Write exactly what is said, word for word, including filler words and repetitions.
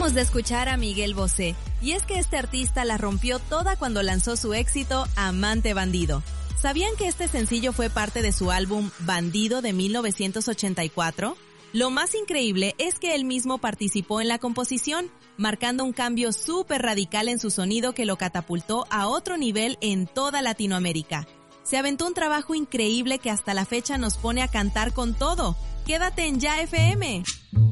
Acabamos de escuchar a Miguel Bosé, y es que este artista la rompió toda cuando lanzó su éxito Amante Bandido. ¿Sabían que este sencillo fue parte de su álbum Bandido de mil novecientos ochenta y cuatro? Lo más increíble es que él mismo participó en la composición, marcando un cambio súper radical en su sonido que lo catapultó a otro nivel en toda Latinoamérica. Se aventó un trabajo increíble que hasta la fecha nos pone a cantar con todo. ¡Quédate en Ya F M!